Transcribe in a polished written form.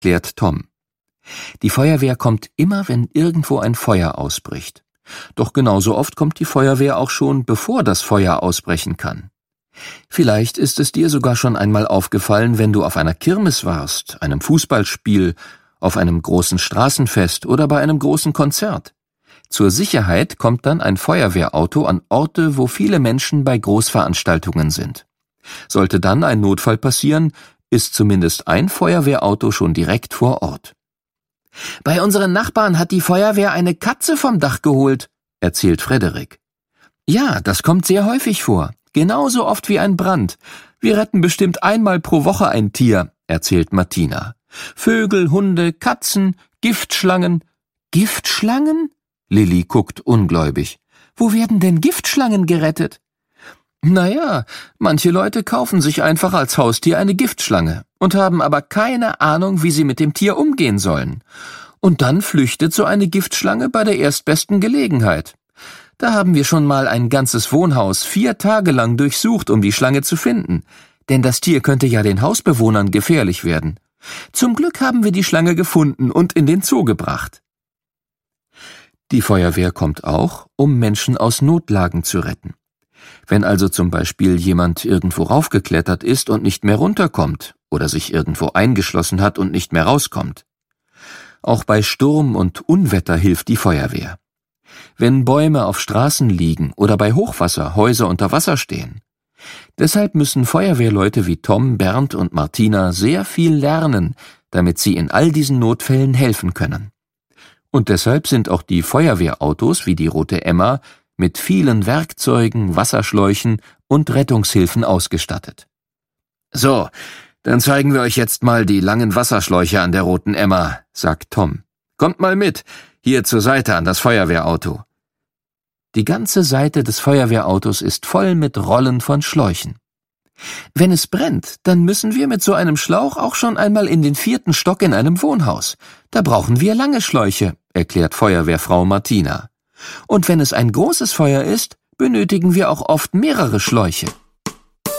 erklärt Tom. Die Feuerwehr kommt immer, wenn irgendwo ein Feuer ausbricht. Doch genauso oft kommt die Feuerwehr auch schon, bevor das Feuer ausbrechen kann. Vielleicht ist es dir sogar schon einmal aufgefallen, wenn du auf einer Kirmes warst, einem Fußballspiel, auf einem großen Straßenfest oder bei einem großen Konzert. Zur Sicherheit kommt dann ein Feuerwehrauto an Orte, wo viele Menschen bei Großveranstaltungen sind. Sollte dann ein Notfall passieren, ist zumindest ein Feuerwehrauto schon direkt vor Ort. »Bei unseren Nachbarn hat die Feuerwehr eine Katze vom Dach geholt«, erzählt Frederik. »Ja, das kommt sehr häufig vor, genauso oft wie ein Brand. Wir retten bestimmt einmal pro Woche ein Tier«, erzählt Martina. »Vögel, Hunde, Katzen, Giftschlangen.« »Giftschlangen?« Lilli guckt ungläubig. »Wo werden denn Giftschlangen gerettet?« »Naja, manche Leute kaufen sich einfach als Haustier eine Giftschlange und haben aber keine Ahnung, wie sie mit dem Tier umgehen sollen. Und dann flüchtet so eine Giftschlange bei der erstbesten Gelegenheit. Da haben wir schon mal ein ganzes Wohnhaus 4 Tage lang durchsucht, um die Schlange zu finden, denn das Tier könnte ja den Hausbewohnern gefährlich werden. Zum Glück haben wir die Schlange gefunden und in den Zoo gebracht.« Die Feuerwehr kommt auch, um Menschen aus Notlagen zu retten. Wenn also zum Beispiel jemand irgendwo raufgeklettert ist und nicht mehr runterkommt oder sich irgendwo eingeschlossen hat und nicht mehr rauskommt. Auch bei Sturm und Unwetter hilft die Feuerwehr. Wenn Bäume auf Straßen liegen oder bei Hochwasser Häuser unter Wasser stehen. Deshalb müssen Feuerwehrleute wie Tom, Bernd und Martina sehr viel lernen, damit sie in all diesen Notfällen helfen können. Und deshalb sind auch die Feuerwehrautos wie die Rote Emma mit vielen Werkzeugen, Wasserschläuchen und Rettungshilfen ausgestattet. »So, dann zeigen wir euch jetzt mal die langen Wasserschläuche an der Roten Emma«, sagt Tom. »Kommt mal mit, hier zur Seite an das Feuerwehrauto.« Die ganze Seite des Feuerwehrautos ist voll mit Rollen von Schläuchen. »Wenn es brennt, dann müssen wir mit so einem Schlauch auch schon einmal in den 4. Stock in einem Wohnhaus. Da brauchen wir lange Schläuche«, erklärt Feuerwehrfrau Martina. »Und wenn es ein großes Feuer ist, benötigen wir auch oft mehrere Schläuche.«